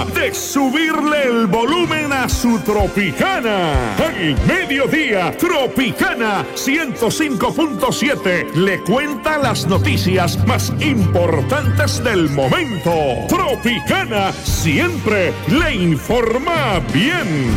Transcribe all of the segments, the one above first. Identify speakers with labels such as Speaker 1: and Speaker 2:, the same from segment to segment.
Speaker 1: de subirle el volumen a su Tropicana. Al mediodía, Tropicana 105.7 le cuenta las noticias más importantes del momento. Tropicana siempre le informa bien.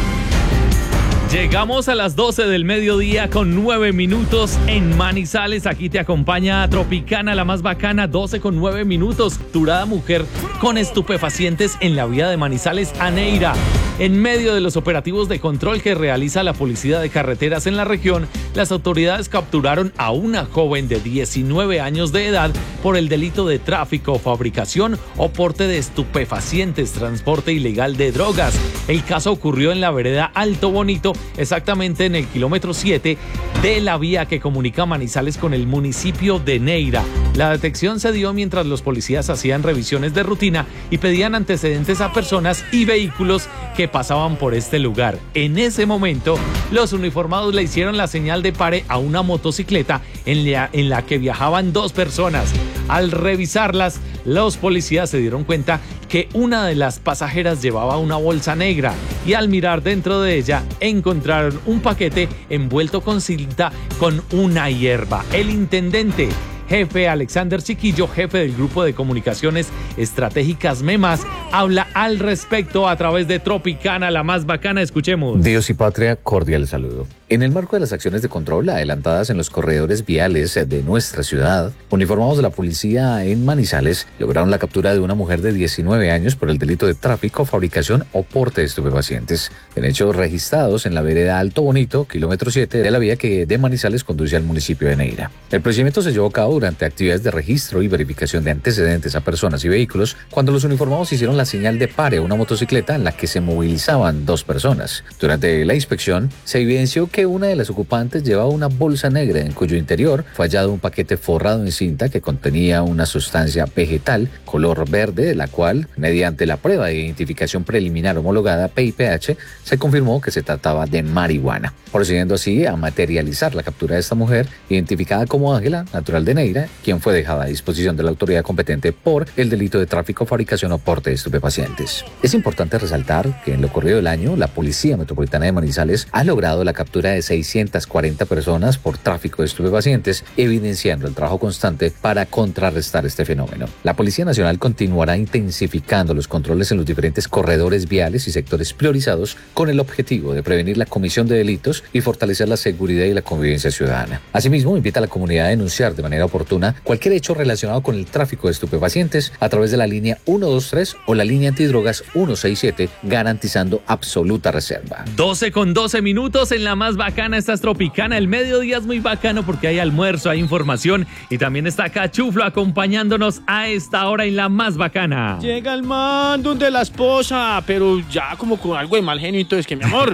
Speaker 2: Llegamos a las 12 del mediodía con 9 minutos en Manizales. Aquí te acompaña Tropicana, la más bacana, 12 con 9 minutos. Capturada mujer con estupefacientes en la vía de Manizales a Neira. En medio de los operativos de control que realiza la Policía de Carreteras en la región, las autoridades capturaron a una joven de 19 años de edad por el delito de tráfico, fabricación o porte de estupefacientes, transporte ilegal de drogas. El caso ocurrió en la vereda Alto Bonito, exactamente en el kilómetro 7 de la vía que comunica Manizales con el municipio de Neira. La detección se dio mientras los policías hacían revisiones de rutina y pedían antecedentes a personas y vehículos que pasaban por este lugar. En ese momento, los uniformados le hicieron la señal de pare a una motocicleta en la que viajaban dos personas. Al revisarlas, los policías se dieron cuenta que una de las pasajeras llevaba una bolsa negra y al mirar dentro de ella encontraron un paquete envuelto con cinta con una hierba. El intendente jefe Alexander Chiquillo, jefe del Grupo de Comunicaciones Estratégicas MEMAS, habla al respecto a través de Tropicana, la más bacana. Escuchemos.
Speaker 3: Dios y patria, cordial saludo. En el marco de las acciones de control adelantadas en los corredores viales de nuestra ciudad, uniformados de la policía en Manizales lograron la captura de una mujer de 19 años por el delito de tráfico, fabricación o porte de estupefacientes, en hechos registrados en la vereda Alto Bonito, kilómetro 7 de la vía que de Manizales conduce al municipio de Neira. El procedimiento se llevó a cabo durante actividades de registro y verificación de antecedentes a personas y vehículos cuando los uniformados hicieron la señal de pare a una motocicleta en la que se movilizaban dos personas. Durante la inspección se evidenció que una de las ocupantes llevaba una bolsa negra en cuyo interior fue hallado un paquete forrado en cinta que contenía una sustancia vegetal color verde, de la cual, mediante la prueba de identificación preliminar homologada PIPH, se confirmó que se trataba de marihuana, procediendo así a materializar la captura de esta mujer, identificada como Ángela, natural de Neira, quien fue dejada a disposición de la autoridad competente por el delito de tráfico, fabricación o porte de estupefacientes. Es importante resaltar que en lo corrido del año, la Policía Metropolitana de Manizales ha logrado la captura de 640 personas por tráfico de estupefacientes, evidenciando el trabajo constante para contrarrestar este fenómeno. La Policía Nacional continuará intensificando los controles en los diferentes corredores viales y sectores priorizados con el objetivo de prevenir la comisión de delitos y fortalecer la seguridad y la convivencia ciudadana. Asimismo, invita a la comunidad a denunciar de manera oportuna cualquier hecho relacionado con el tráfico de estupefacientes a través de la línea 123 o la línea antidrogas 167, garantizando absoluta reserva.
Speaker 2: 12 con 12 minutos en la más bacana. Esta es Tropicana. El mediodía es muy bacano porque hay almuerzo, hay información y también está Cachuflo acompañándonos a esta hora en la más bacana.
Speaker 4: Llega el man donde la esposa, pero ya como con algo de mal genio y todo. Es que mi amor,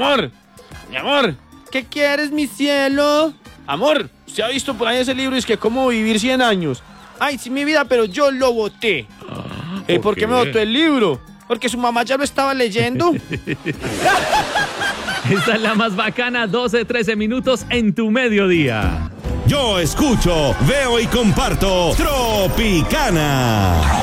Speaker 4: ¿qué quieres, mi cielo? Amor, ¿usted ha visto por ahí ese libro? Es que cómo vivir 100 años. Ay, sí, mi vida, pero yo lo boté. ¿Por qué me botó el libro? Porque su mamá ya lo estaba leyendo.
Speaker 2: Esta es la más bacana, 12-13 minutos en tu mediodía.
Speaker 1: Yo escucho, veo y comparto Tropicana.